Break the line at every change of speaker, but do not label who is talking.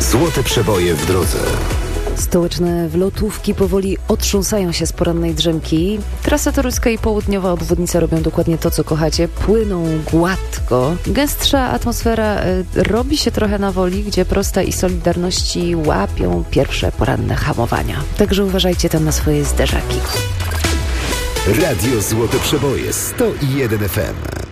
Złote przeboje w drodze.
Stołeczne wlotówki powoli otrząsają się z porannej drzemki. Trasa toruńska i południowa obwodnica robią dokładnie to, co kochacie. Płyną gładko. Gęstsza atmosfera robi się trochę na Woli, gdzie Prosta i Solidarności łapią pierwsze poranne hamowania. Także uważajcie tam na swoje zderzaki.
Radio Złote Przeboje 101 FM.